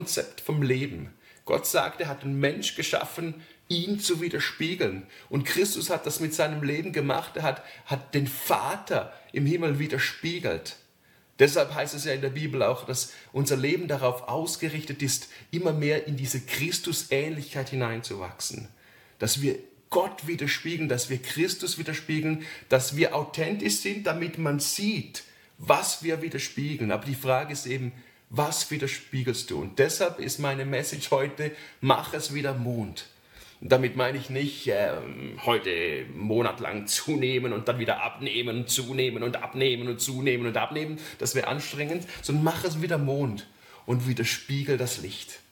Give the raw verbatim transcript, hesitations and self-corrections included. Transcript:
Konzept vom Leben. Gott sagt, er hat einen Mensch geschaffen, ihn zu widerspiegeln. Und Christus hat das mit seinem Leben gemacht. Er hat, hat den Vater im Himmel widerspiegelt. Deshalb heißt es ja in der Bibel auch, dass unser Leben darauf ausgerichtet ist, immer mehr in diese Christusähnlichkeit hineinzuwachsen. Dass wir Gott widerspiegeln, dass wir Christus widerspiegeln, dass wir authentisch sind, damit man sieht, was wir widerspiegeln. Aber die Frage ist eben, was widerspiegelst du? Und deshalb ist meine Message heute, mach es wieder Mond. Und damit meine ich nicht, äh, heute monatelang zunehmen und dann wieder abnehmen und zunehmen und abnehmen und zunehmen und abnehmen. Das wäre anstrengend, sondern mach es wieder Mond und widerspiegel das Licht.